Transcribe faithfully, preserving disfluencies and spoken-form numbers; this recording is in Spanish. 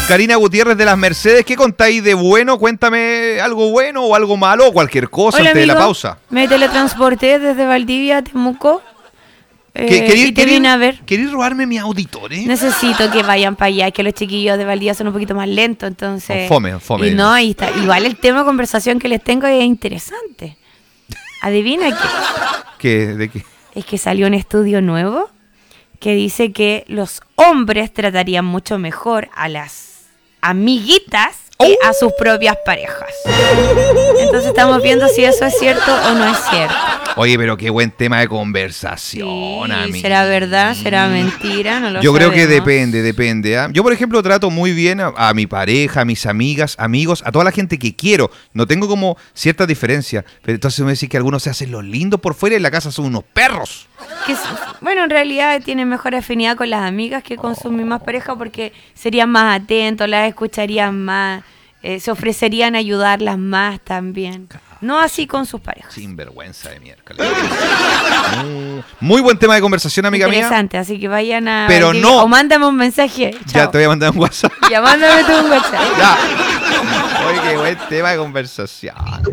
Karina Gutiérrez de las Mercedes, ¿qué contáis de bueno? Cuéntame algo bueno o algo malo o cualquier cosa. Hola, antes amigo. de la pausa. Me teletransporté desde Valdivia a Temuco. Eh, ¿Qué- querí- y te querí- vine a ver. ¿Queréis robarme mi auditor, eh? Necesito que vayan para allá, que los chiquillos de Valdivia son un poquito más lentos, entonces... Son fome, fome. Y no, y está, igual el tema de conversación que les tengo es interesante. Adivina qué. ¿Qué? ¿De qué? Es que salió un estudio nuevo que dice que los hombres tratarían mucho mejor a las amiguitas que a sus propias parejas. Entonces estamos viendo si eso es cierto o no es cierto. Oye, pero qué buen tema de conversación, Sí, amigo. ¿será verdad? ¿Será mentira? No lo Yo creo que sabemos. depende, depende. ¿ah? Yo, por ejemplo, trato muy bien a, a mi pareja, a mis amigas, amigos, a toda la gente que quiero. No tengo como cierta diferencia. Pero entonces me decís que algunos se hacen los lindos por fuera y en la casa son unos perros. Que s- bueno, en realidad tienen mejor afinidad con las amigas que con sus mismas parejas porque serían más atentos, las escucharían más, eh, se ofrecerían a ayudarlas más también. No así con sus parejas. Sin vergüenza de miércoles. Muy, muy buen tema de conversación, amiga mía. Interesante, así que vayan a... Pero Valdivia no. O mándame un mensaje. Ya Chao. te voy a mandar un WhatsApp. Ya mándame tú un WhatsApp. Ya. Oye, qué buen tema de conversación.